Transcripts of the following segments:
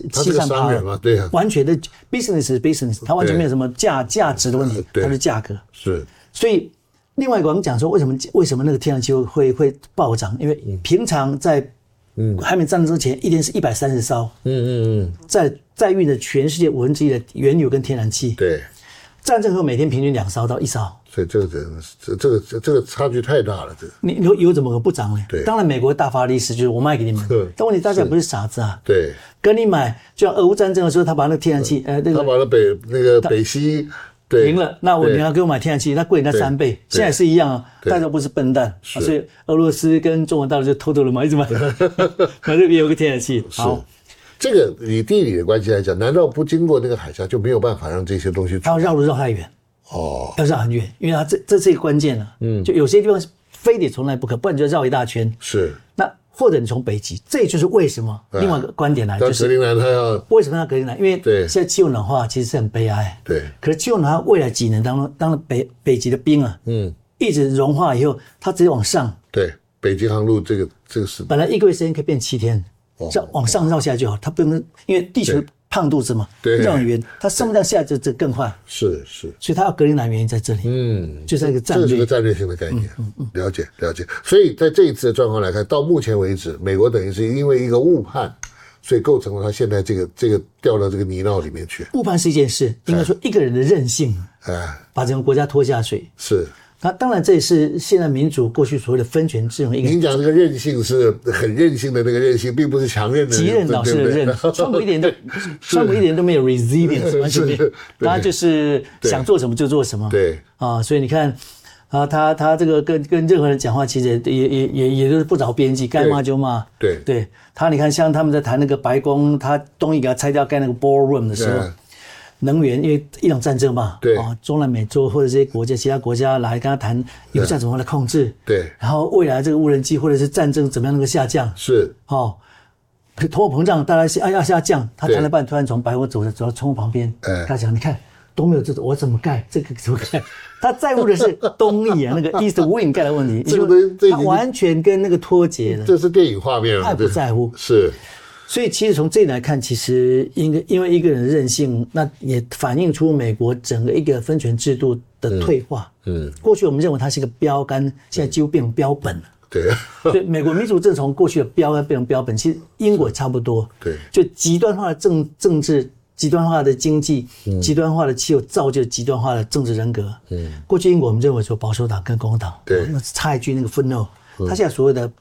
七上八下， 对啊， 完全的 business 是 business， 它完全没有什么价值的问题，它是价格。 是， 所以另外一个我们讲说，为什么那个天然气会暴涨？因为平常在还没战争之前，一天是130艘，在运的全世界1/5的原油跟天然气。 对， 战争后每天平均2艘到1艘。 所以这个差距太大了，这个你油怎么可能不涨呢？ 对， 当然美国大发利市，就是我卖给你们，但问题大家不是傻子啊。 对， 跟你买，就像俄乌战争的时候，他把那个天然气，他把那个北溪停了，那你要给我买天然气，那贵人家3倍，现在也是一样啊，大家不是笨蛋，所以俄罗斯跟中国大陆就偷偷的买，一直买，反正也有个天然气。好， 这个以地理的关系来讲，难道不经过那个海峡就没有办法让这些东西？ 它要绕路绕太远。要绕很远，因为它这是一个关键了。就有些地方非得从来不可，不然就绕一大圈。 是。 那或者你从北极，这就是为什么另外一个观点来，就是格陵兰它要为什么要格陵兰？因为现在气候暖化其实是很悲哀。 对。 可是气候暖化未来几年当中，当北极的冰啊，一直融化以后，它直接往上。 对，北极航路这个是本来1个月时间可以变7天，往上绕下就好，它不能因为地球。胖肚子嘛，绕很远，它上不到下就这更快， 是， 所以它要格陵兰原因在这里，就是一个战略， 这是个战略性的概念，了解。所以在这一次的状况来看，到目前为止，美国等于是因为一个误判，所以构成了他现在这个掉到这个泥淖里面去。 误判是一件事，应该说一个人的任性，把整个国家拖下水。 是。 那当然，这也是现在民主过去所谓的分权制衡。 您讲这个韧性是很任性的那个韧性，并不是强韧的。 极任老师的韧，川普一点都没有 resilience， 完全没有，他就是想做什么就做什么。 对啊， 所以你看啊，他这个跟任何人讲话，其实也都是不着边际，该骂就骂。对，他你看，像他们在谈那个白宫，他东西给他拆掉盖那个 ballroom 的时候。能源，因为伊朗战争嘛，中南美洲或者这些国家、其他国家来跟他谈油价怎么来控制，然后未来这个无人机或者是战争怎么样能够下降，通货膨胀大家要下降，他谈了半，突然从白宫走到窗户旁边，他讲你看都没有这种，我怎么盖这个怎么盖？他在乎的是东翼啊，那个 East Wing 盖的问题，他完全跟那个脱节了， 这是电影画面了， 太不在乎是。 所以其实从这里来看，其实因为一个人的任性，那也反映出美国整个一个分权制度的退化。过去我们认为它是一个标杆，现在几乎变成标本了。对，美国民主政从过去的标杆变成标本，其实英国也差不多。对，就极端化的政治、极端化的经济、极端化的气候，造就极端化的政治人格。过去英国我们认为说保守党跟共和党，那插一句那个愤怒，他现在所谓的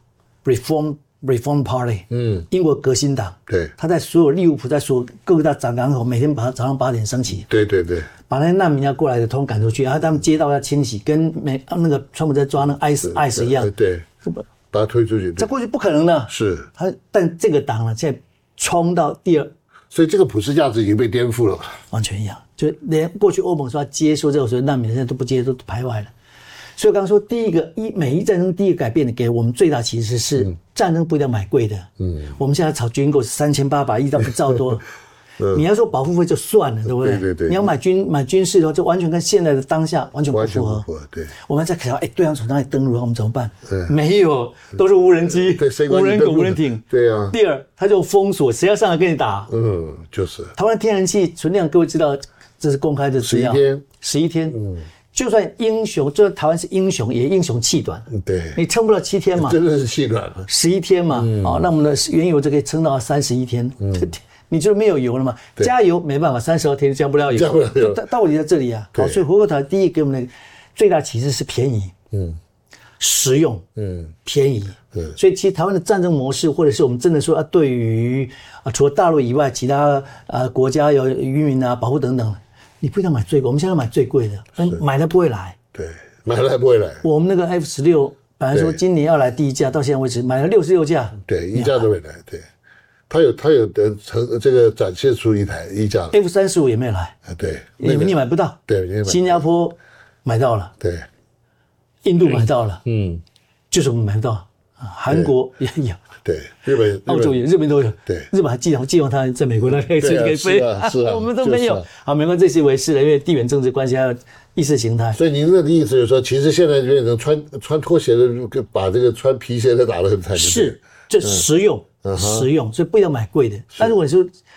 Reform Party， 英国革新党，他在所有利物浦，在所有各大港口，每天早上8点升起，把那些难民要过来的通赶出去，然后他们街道要清洗，跟那个川普在抓那个 ICE 一样， 把他推出去， 在过去不可能的，但这个党呢，现在冲到第2， 所以这个普世价值已经被颠覆了， 完全一样，就连过去欧盟说要接受这种所谓难民，现在都不接，都排外了。所以我刚刚说，第一个美伊战争第一个改变的给我们最大启示是，战争不一定要买贵的。我们现在炒军购是3800亿到1兆多，你要说保护费就算了，对不对？对。你要买军事的话，就完全跟现在的当下完全不符合。 对。 我们在想，对方从哪里登陆，我们怎么办？没有，都是无人机、无人狗、无人艇。 对啊。 第二，他就封锁，谁要上来跟你打？ 就是。 台湾天然气存量，各位知道，这是公开的资料。11天。就算英雄，就算台湾是英雄，也英雄气短。你撑不到7天嘛？ 真的是气短了。 11天嘛，那我们的原油就可以撑到31天。你就没有油了嘛？加油没办法，32天降不了油。道理在这里啊。好，所以回过头来，第一给我们的最大启示是便宜，实用，便宜。所以其实台湾的战争模式，或者是我们真的说对于除了大陆以外，其他国家有渔民啊保护等等。你不一定要买最贵，我们现在买最贵的，但买了不会来。 买了不会来。 我们那个 F16本来说今年要来第1架，到现在为止买了66架。 1架都没来。他有这个展现出一架 F35也没有来。你买不到。新加坡买到了。印度买到了。就是我们买不到。韩国也有。 日本、 澳洲也，日本都有。日本还寄望他在美国那可以飞，我们都没有。好，没关系，这是为是的，因为地缘政治关系还有意识形态。 所以您的意思就是说，其实现在变成穿拖鞋的，把这个穿皮鞋的打得很惨。 是，这实用，所以不要买贵的。但是我说，